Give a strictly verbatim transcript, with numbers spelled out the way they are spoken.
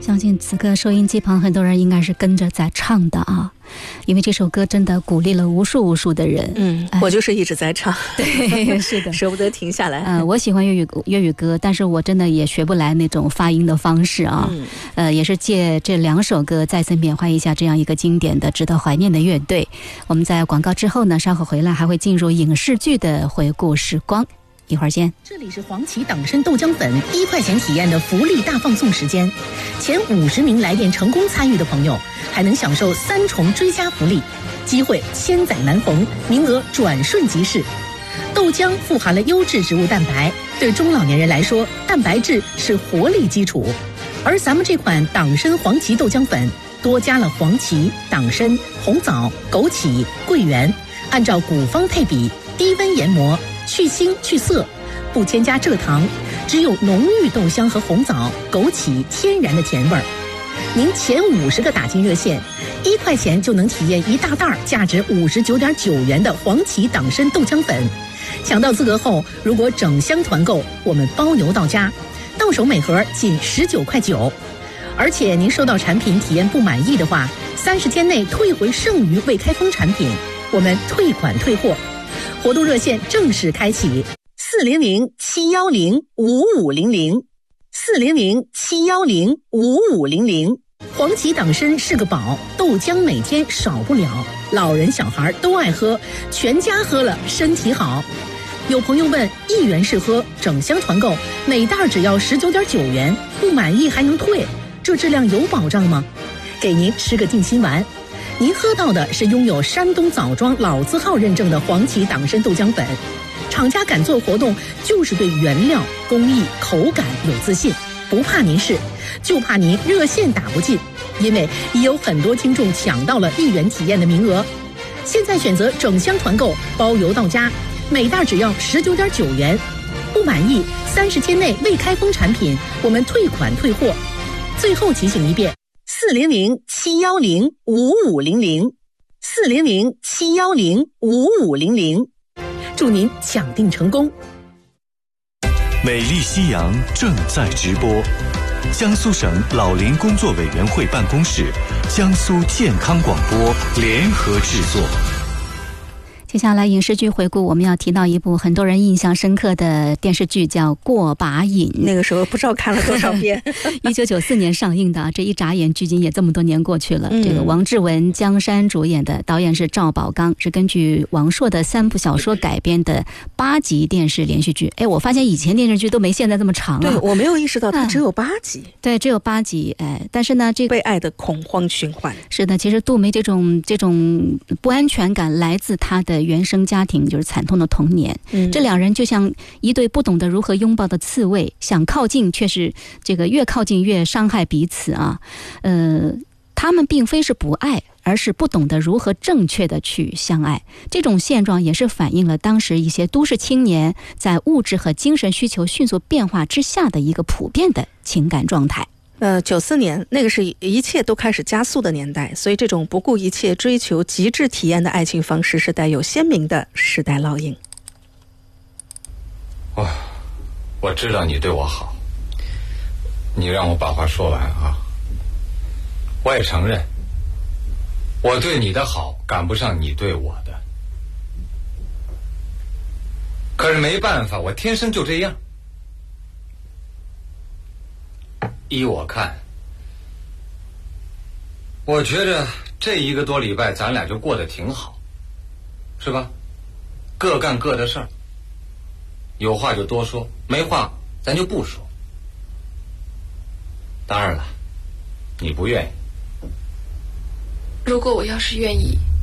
相信此刻收音机旁很多人应该是跟着在唱的啊，因为这首歌真的鼓励了无数无数的人。 嗯，我就是一直在唱， 对，是的， 舍不得停下来。 呃，我喜欢粤语粤语歌，但是我真的也学不来那种发音的方式啊。嗯、呃，也是借这两首歌再次缅怀一下这样一个经典的、值得怀念的乐队。我们在广告之后呢，稍后回来还会进入影视剧的回顾时光。一会儿见。 这里是黄芪党参豆浆粉一块钱体验的福利大放送时间，前五十名来电成功参与的朋友还能享受三重追加福利，机会千载难逢，名额转瞬即逝。豆浆富含了优质植物蛋白，对中老年人来说，蛋白质是活力基础。而咱们这款党参黄芪豆浆粉多加了黄芪、党参、红枣、枸杞、桂圆，按照古方配比，低温研磨，去腥去涩，不添加蔗糖，只有浓郁豆香和红枣、枸杞天然的甜味儿。您前五十个打进热线，一块钱就能体验一大袋价值五十九点九元的黄芪党参豆浆粉。抢到资格后，如果整箱团购，我们包邮到家，到手每盒仅十九块九。而且您收到产品体验不满意的话，三十天内退回剩余未开封产品，我们退款退货。活动热线正式开启，四零零七幺零五五零零，四零零七幺零五五零零。黄芪党参是个宝，豆浆每天少不了，老人小孩都爱喝，全家喝了身体好。有朋友问，一元试喝，整箱团购，每袋只要十九点九元，不满意还能退，这质量有保障吗？给您吃个定心丸。您喝到的是拥有山东枣庄老字号认证的黄芪党参豆浆粉，厂家敢做活动，就是对原料、工艺、口感有自信，不怕您试，就怕您热线打不进，因为已有很多听众抢到了一元体验的名额。现在选择整箱团购，包邮到家，每袋只要十九点九元，不满意三十天内未开封产品，我们退款退货。最后提醒一遍，四零零七幺零五五零零，四零零七幺零五五零零，祝您抢订成功。 美丽夕阳正在直播，江苏省老龄工作委员会办公室、江苏健康广播联合制作。 接下来影视剧回顾，我们要提到一部很多人印象深刻的电视剧，叫《过把瘾》。 那个时候不知道看了多少遍。 一九九四年上映的，这一眨眼距今也这么多年过去了。嗯、这个王志文、江山主演的，导演是赵宝刚，是根据王朔的三部小说改编的八集电视连续剧。哎，我发现以前电视剧都没现在这么长啊。 对，我没有意识到它只有八集。 嗯、对，只有八集。哎，但是呢，这个被爱的恐慌循环。 是的，其实杜梅这种这种不安全感来自她的原生家庭，就是惨痛的童年。嗯、这两人就像一对不懂得如何拥抱的刺猬，想靠近却是这个越靠近越伤害彼此啊。呃，他们并非是不爱，而是不懂得如何正确的去相爱。这种现状也是反映了当时一些都市青年在物质和精神需求迅速变化之下的一个普遍的情感状态。 呃，九四年那个是一切都开始加速的年代，所以这种不顾一切追求极致体验的爱情方式是带有鲜明的时代烙印。 哦，我知道你对我好，你让我把话说完啊。我也承认，我对你的好赶不上你对我的，可是没办法，我天生就这样。依我看，我觉着这一个多礼拜咱俩就过得挺好，是吧？各干各的事儿，有话就多说，没话咱就不说。当然了，你不愿意。 如果我要是愿意，